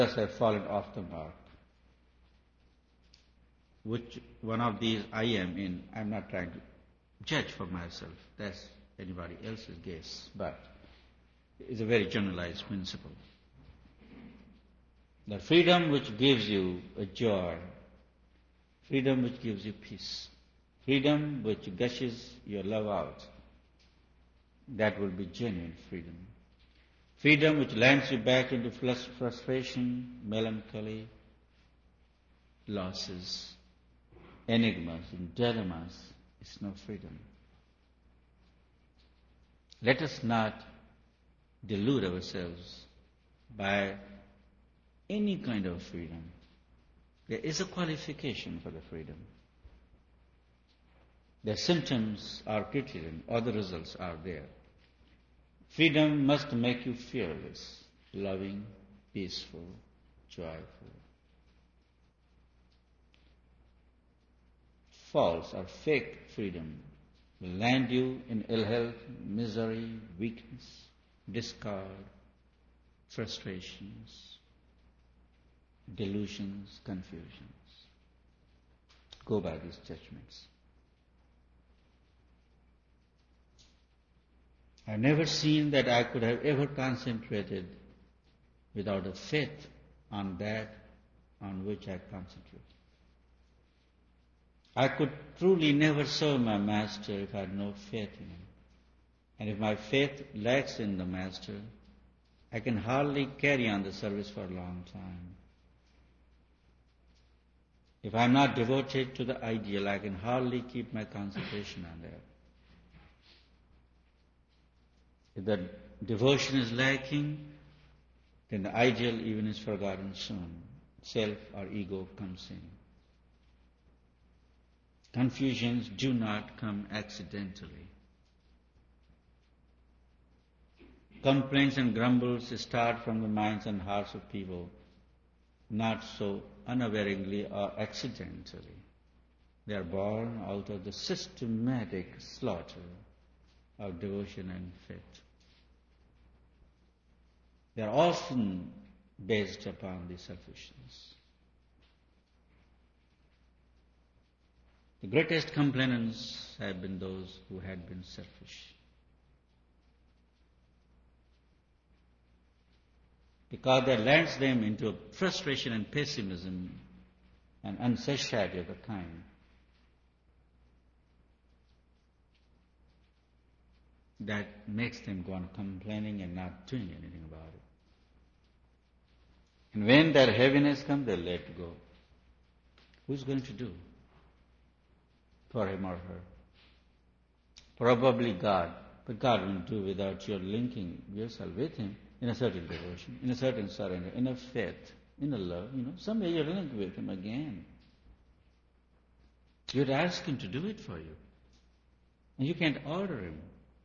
have fallen off the mark. Which one of these I am in, I'm not trying to judge for myself. That's anybody else's guess. But it's a very generalized principle. The freedom which gives you a joy, freedom which gives you peace, freedom which gushes your love out, that will be genuine freedom. Freedom which lands you back into frustration, melancholy, losses, enigmas and dilemmas is no freedom. Let us not delude ourselves by any kind of freedom. There is a qualification for the freedom. The symptoms are criterion, or the results are there. Freedom must make you fearless, loving, peaceful, joyful. False or fake freedom will land you in ill health, misery, weakness, discord, frustrations, delusions, confusions. Go by these judgments. I've never seen that I could have ever concentrated without a faith on that on which I concentrate. I could truly never serve my master if I had no faith in him. And if my faith lacks in the master, I can hardly carry on the service for a long time. If I am not devoted to the ideal, I can hardly keep my concentration on that. If the devotion is lacking, then the ideal even is forgotten soon. Self or ego comes in. Confusions do not come accidentally. Complaints and grumbles start from the minds and hearts of people, not so unawareingly or accidentally. They are born out of the systematic slaughter of devotion and faith. They are often based upon the selfishness. The greatest complainants have been those who had been selfish. Because that lands them into frustration and pessimism and unsatiety of the kind that makes them go on complaining and not doing anything about it. And when that heaviness comes, they let go. Who's going to do for him or her? Probably God. But God will do without your linking yourself with him in a certain devotion, in a certain surrender, in a faith, in a love. Someday you're linked with him again. You'd ask him to do it for you. And you can't order him.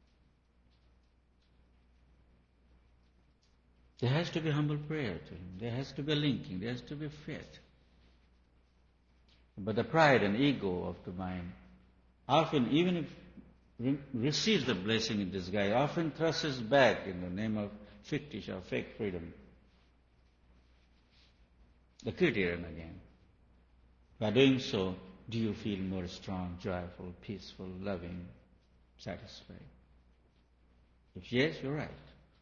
There has to be humble prayer to him. There has to be a linking. There has to be faith. But the pride and ego of the mind often, even if receives the blessing in disguise, often thrusts us back in the name of fictitious or fake freedom. The criterion again. By doing so, do you feel more strong, joyful, peaceful, loving, satisfied? If yes, you're right.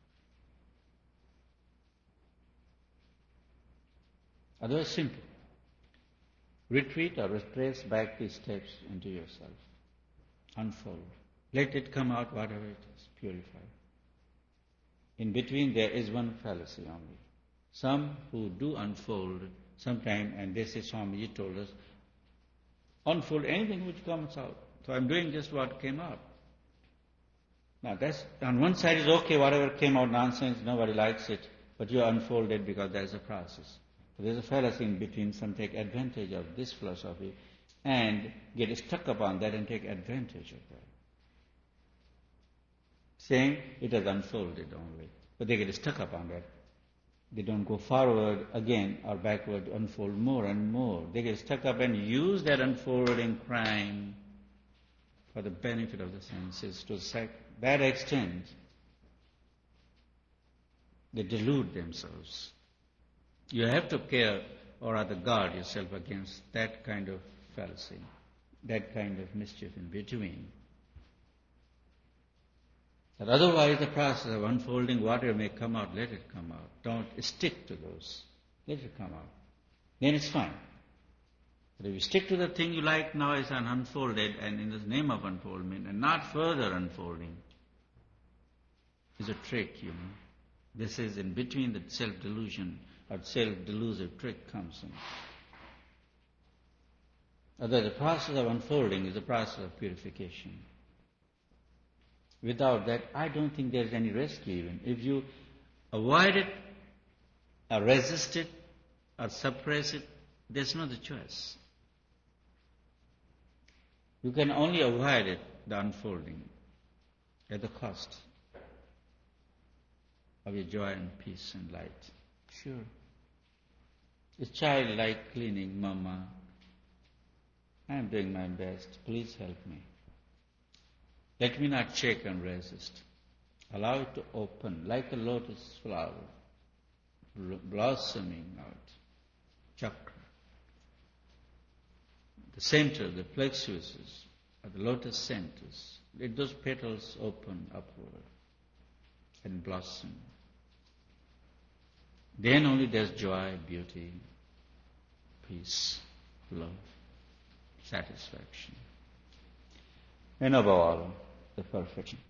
Otherwise, simple. Retreat or retrace back these steps into yourself. Unfold. Let it come out whatever it is. Purify. In between there is one fallacy only. Some who do unfold sometime, and they say, Swamiji told us, unfold anything which comes out. So I'm doing just what came out. Now that's, on one side is okay, whatever came out nonsense, nobody likes it, but you unfold it because there's a process. So there's a fallacy in between. Some take advantage of this philosophy and get stuck upon that and take advantage of that. Saying it has unfolded only. But they get stuck upon that. They don't go forward again or backward to unfold more and more. They get stuck up and use that unfolding crime for the benefit of the senses. To that extent, they delude themselves. You have to care, or rather guard yourself against that kind of fallacy, that kind of mischief in between. But otherwise, the process of unfolding, whatever may come out, let it come out. Don't stick to those. Let it come out. Then it's fine. But if you stick to the thing you like now is unfolded, and in the name of unfoldment, and not further unfolding, is a trick, you know. This is in between the self-delusion or self-delusive trick comes in. Although the process of unfolding is a process of purification. Without that, I don't think there is any rescue even. If you avoid it, or resist it, or suppress it, there's no other choice. You can only avoid it, the unfolding, at the cost of your joy and peace and light. Sure. A child like cleaning, Mama, I am doing my best, please help me. Let me not shake and resist. Allow it to open like a lotus flower, blossoming out, chakra. The center, the plexuses, or the lotus centers, let those petals open upward and blossom. Then only there's joy, beauty, peace, love, satisfaction. And above all, the perfection.